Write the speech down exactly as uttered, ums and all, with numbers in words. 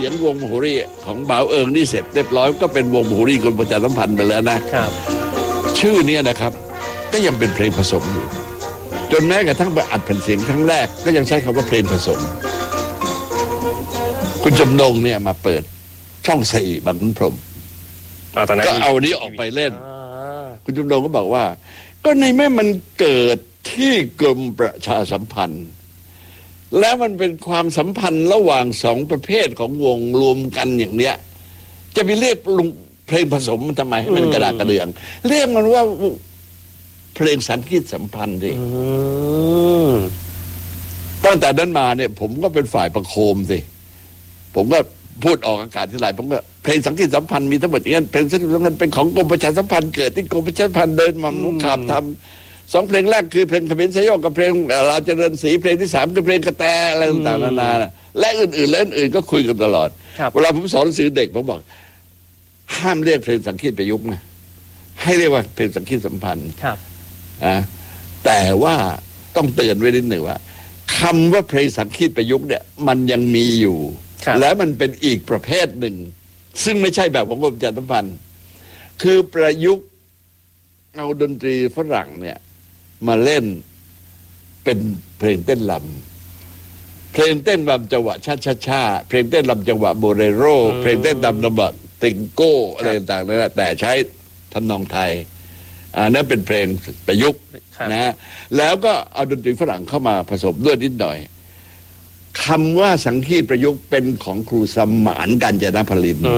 ยงวงมโหรีของบ่าวเอิงนี่เสร็จเรียบร้อยก็เป็นวงมโหรีกรมประชาสัมพันธ์ไปแล้วนะครับชื่อเนี่ยนะครับก็ยังเป็นเพลงผสมอยู่จนแม้กระทั่งไปอัดแผ่นเสียงครั้งแรกก็ยังใช้คำว่าเพลงผสมคุณจำนงเนี่ยมาเปิดช่องสี่บางขุนพรหมก็เอานี้ออกไปเล่นคุณจำนงก็บอกว่าก็ในแม่มันเกิดที่กรมประชาสัมพันธ์แล้วมันเป็นความสัมพันธ์ระหว่างสองประเภทของวงรวมกันอย่างเนี้ยจะไปเรียกลุงเพลงผสมมันทำไมให้มันกระดากกระเดื่องเรียกมันว่าเพลงสังคีตสัมพันธ์ดิตั้งแต่นั้นมาเนี่ยผมก็เป็นฝ่ายประโคมสิผมก็พูดออกอากาศที่ไหนผมก็เพลงสังคีตสัมพันธ์มีทั้งหมดอย่างนั้นเพลงสังคีตสัมพันธ์เป็นของกรมประชาสัมพันธ์เกิดที่กรมประชาสัมพันธ์เดินมามุขามทำสองเพลงแรกคือเพลงเขมรสยองกับเพลงเราเจริญศรีเพลงที่สามคือเพลงกระแตอะไรต่างๆนานาและอื่นๆและอื่นๆก็คุยกันตลอดเวลาผมสอนหนังสือเด็กผมบอกห้ามเรียกเพลงสังคีตประยุกต์นะให้เรียกว่าเพลงสังคีตสัมพันธ์นะแต่ว่าต้องเตือนไว้นิดหนึ่งว่าคำว่าเพลงสังคีตประยุกต์เนี่ยมันยังมีอยู่และมันเป็นอีกประเภทหนึ่งซึ่งไม่ใช่แบบของกรมประชาสัมพันธ์คือประยุกต์เอาดนตรีฝรั่งเนี่ยมาเล่นเป็นเพลงเต้นรำเพลงเต้นรำจังหวะชาชาชาเพลงเต้นรำจังหวะโบเรโรเพลงเต้นรำจังหวะติงโก้อะไรต่างๆนั่นแหละแต่ใช้ทำนองไทยอ่านั่นเป็นเพลงประยุกต์นะแล้วก็เอาดนตรีฝรั่งเข้ามาผสมด้วยนิดหน่อยคำว่าสังคีตประยุกต์เป็นของครูสมานกัญจนพลิน